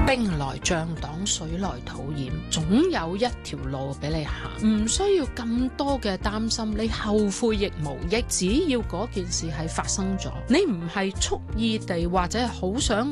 兵來將擋，水來土掩，總有一條路俾你行，唔需要咁多嘅擔心，你後悔亦無益。只要嗰件事係發生咗，你唔係蓄意地或者係好想